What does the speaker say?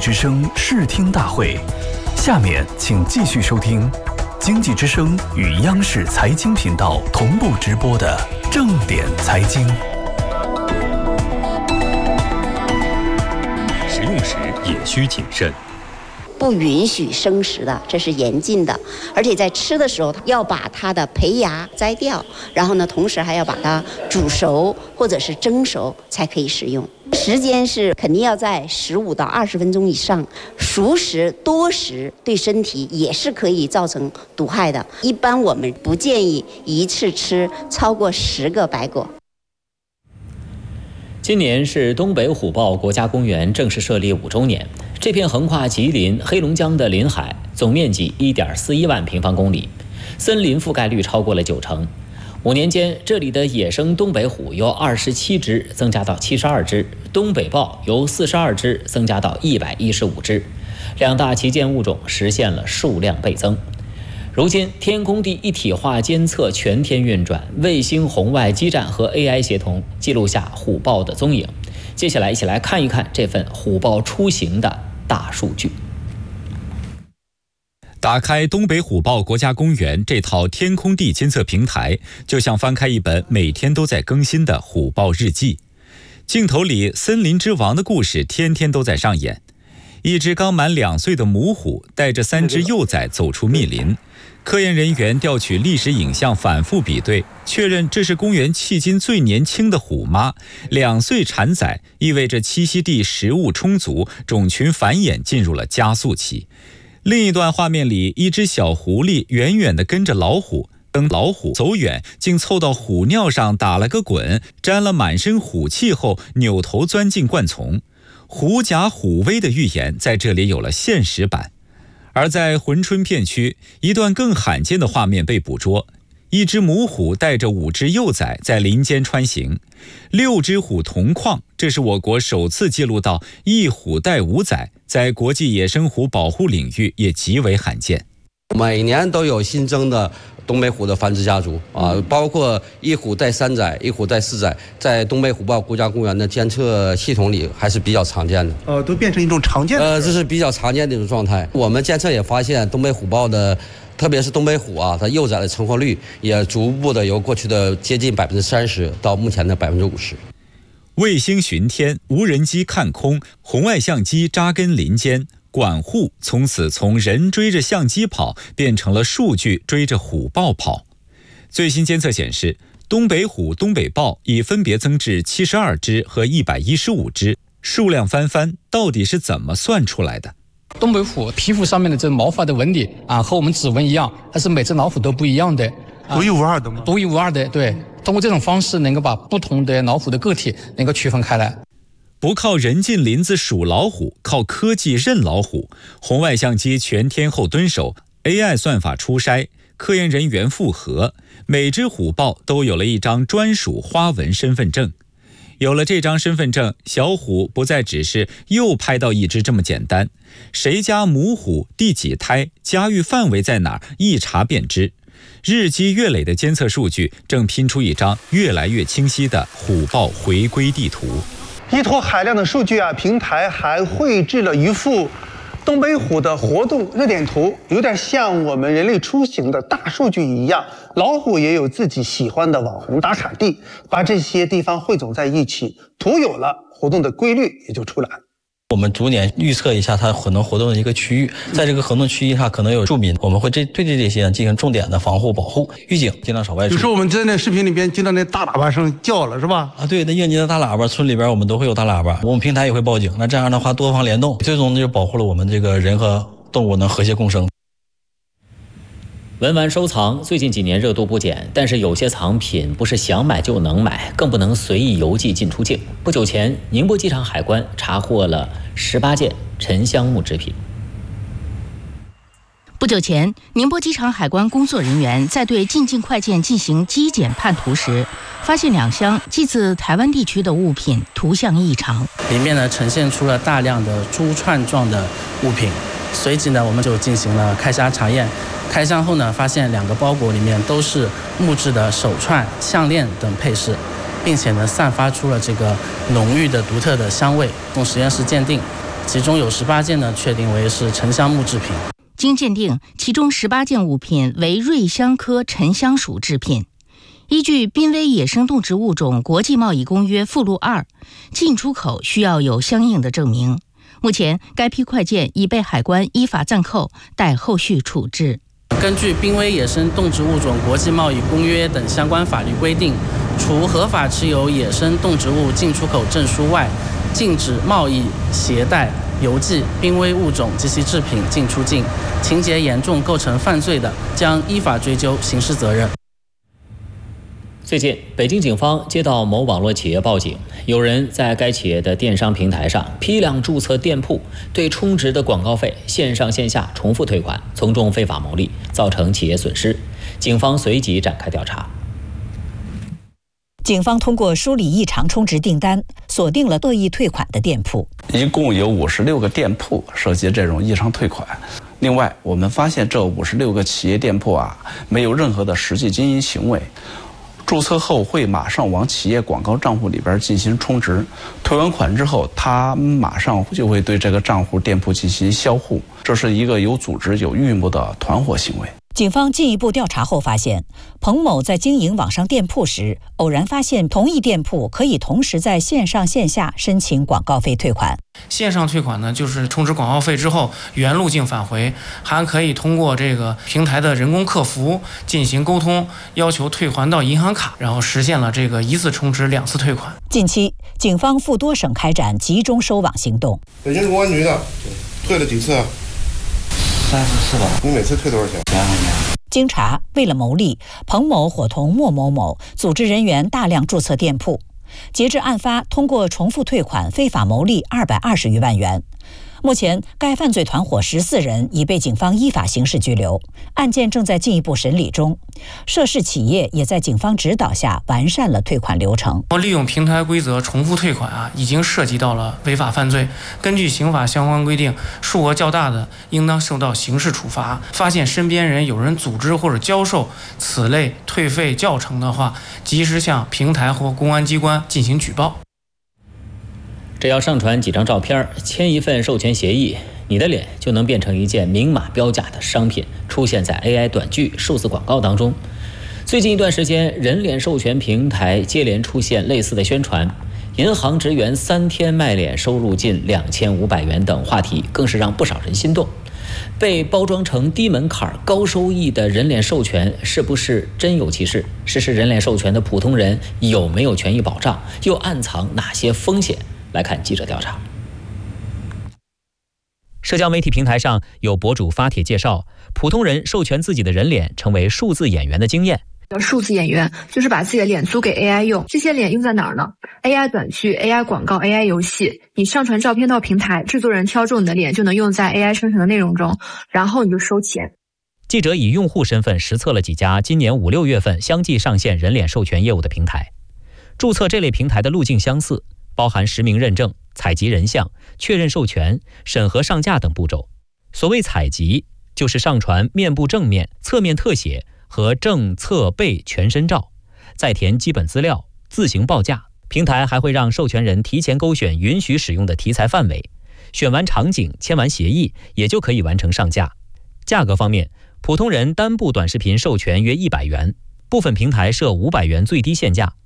之声视听大会，下面请继续收听经济之声与央视财经频道同步直播的正点财经。 食用时也需谨慎。 不允许生食的，这是严禁的。而且在吃的时候，要把它的胚芽摘掉，然后呢，同时还要把它煮熟或者是蒸熟才可以食用。时间是肯定要在15到20分钟以上。熟食多食对身体也是可以造成毒害的。一般我们不建议一次吃超过10个白果。 今年是东北虎豹国家公园正式设立5周年。这片横跨吉林、黑龙江的林海，总面积1.41万平方公里，森林覆盖率超过了90%。5年间，这里的野生东北虎由27只增加到72只，东北豹由42只增加到115只，两大旗舰物种实现了数量倍增。如今，天空地一体化监测全天运转，卫星、红外基站和 AI 协同，记录下虎豹的踪影。接下来，一起来看一看这份虎豹出行的大数据。 打开东北虎豹国家公园这套天空地监测平台，就像翻开一本每天都在更新的虎豹日记。镜头里，森林之王的故事天天都在上演。一只刚满2岁的母虎带着3只幼崽走出密林，科研人员调取历史影像反复比对，确认这是公园迄今最年轻的虎妈。2岁产崽意味着栖息地食物充足，种群繁衍进入了加速期。另一段画面里，一只小狐狸远远地跟着老虎，等老虎走远，竟凑到虎尿上打了个滚，沾了满身虎气后，扭头钻进灌丛。狐假虎威的预言在这里有了现实版。而在珲春片区，一段更罕见的画面被捕捉，一只母虎带着5只幼崽在林间穿行，6只虎同框，这是我国首次记录到一虎带5崽，在国际野生虎保护领域也极为罕见。 每年都有新增的东北虎的繁殖家族包括一虎带3崽、一虎带4崽，在东北虎豹国家公园的监测系统里还是比较常见的。 都变成一种常见的。 这是比较常见的一种状态。我们监测也发现，东北虎豹的，特别是东北虎它幼崽的成活率也逐步的由过去的接近30%到目前的50%。 卫星巡天，无人机看空，红外相机扎根林间。管护从此从人追着相机跑，变成了数据追着虎豹跑。最新监测显示，东北虎、东北豹已分别增至72只和115只，数量翻，到底是怎么算出来的？ 东北虎皮肤上面的这毛发的纹理和我们指纹一样，它是每只老虎都不一样的， 独一无二的吗？ 独一无二的，对。通过这种方式，能够把不同的老虎的个体能够区分开来。 不靠人进林子数老虎，靠科技认老虎。红外相机全天候蹲守， AI 算法初筛，科研人员复核，每只虎豹都有了一张专属花纹身份证。有了这张身份证，小虎不再只是又拍到一只这么简单，谁家母虎第几胎，家域范围在哪儿，一查便知。日积月累的监测数据正拼出一张越来越清晰的虎豹回归地图。 依托海量的数据平台还绘制了一幅东北虎的活动热点图，有点像我们人类出行的大数据一样。老虎也有自己喜欢的网红打卡地，把这些地方汇总在一起，图有了，活动的规律也就出来了。 我们逐年预测一下它可能活动的一个区域，在这个活动区域上可能有住民，我们会对这些进行重点的防护保护，预警，尽量少外出。 有时候我们在那视频里边听到那大喇叭声叫了，是吧？ 对，那应急的大喇叭，村里边我们都会有大喇叭，我们平台也会报警。那这样的话，多方联动，最终就保护了我们这个人和动物能和谐共生。 文玩收藏最近几年热度不减，但是有些藏品不是想买就能买，更不能随意邮寄进出境。不久前，宁波机场海关查获了18件沉香木制品。 不久前，宁波机场海关工作人员在对进境快件进行机检判图时，发现2箱寄自台湾地区的物品图像异常， 里面呢呈现出了大量的珠串状的物品。随即呢，我们就进行了开箱查验。开箱后呢，发现2个包裹里面都是木质的手串、项链等配饰，并且呢散发出了这个浓郁的独特的香味。用实验室鉴定， 其中有18件呢确定为是沉香木制品。 经鉴定，其中18件物品为瑞香科沉香属制品。依据《濒危野生动植物种国际贸易公约》附录2，进出口需要有相应的证明。目前，该批快件已被海关依法暂扣，待后续处置。 根据《濒危野生动植物种国际贸易公约》等相关法律规定，除合法持有野生动植物进出口证书外，禁止贸易、携带、邮寄濒危物种及其制品进出境，情节严重构成犯罪的，将依法追究刑事责任。 最近，北京警方接到某网络企业报警，有人在该企业的电商平台上批量注册店铺，对充值的广告费线上线下重复退款，从中非法牟利，造成企业损失。警方随即展开调查。 警方通过梳理异常充值订单，锁定了恶意退款的店铺。 一共有56个店铺涉及这种异常退款。另外，我们发现这56个企业店铺没有任何的实际经营行为。注册后会马上往企业广告账户里边进行充值，退完款之后，他马上就会对这个账户店铺进行销户，这是一个有组织、有预谋的团伙行为。 警方进一步调查后发现，彭某在经营网上店铺时，偶然发现同一店铺可以同时在线上线下申请广告费退款。 线上退款呢，就是充值广告费之后原路径返回，还可以通过这个平台的人工客服进行沟通，要求退还到银行卡，然后实现了这个一次充值2次退款。 近期，警方赴多省开展集中收网行动。 北京公安局的退了几次啊？3次吧。你每次退多少钱？2块钱。 经查，为了牟利，彭某伙同莫某某组织人员大量注册店铺。截至案发，通过重复退款非法牟利220余万元。目前，该犯罪团伙14人已被警方依法刑事拘留，案件正在进一步审理中。涉事企业也在警方指导下完善了退款流程。 利用平台规则重复退款已经涉及到了违法犯罪。根据刑法相关规定，数额较大的应当受到刑事处罚。发现身边人有人组织或者教授此类退费教程的话，及时向平台或公安机关进行举报。 只要上传几张照片，签一份授权协议，你的脸就能变成一件明码标价的商品，出现在 AI 短剧、数字广告当中。最近一段时间，人脸授权平台接连出现类似的宣传，银行职员3天卖脸收入近2500元等话题，更是让不少人心动。被包装成低门槛、高收益的人脸授权，是不是真有其事？实施人脸授权的普通人有没有权益保障？又暗藏哪些风险？来看记者调查。社交媒体平台上有博主发帖介绍，普通人授权自己的人脸成为数字演员的经验。 数字演员就是把自己的脸租给 AI 用，这些脸用在哪儿呢？ AI 短剧、AI 广告、AI 游戏，你上传照片到平台，制作人挑中你的脸就能用在 AI 生成的内容中，然后你就收钱。 记者以用户身份实测了几家今年5、6月份相继上线人脸授权业务的平台。注册这类平台的路径相似，包含实名认证、采集人像、确认授权、审核上架等步骤。所谓采集，就是上传面部正面、侧面特写和正侧背全身照，再填基本资料，自行报价。平台还会让授权人提前勾选允许使用的题材范围，选完场景，签完协议，也就可以完成上架。价格方面，普通人单部短视频授权约100元，部分平台设500元最低限价。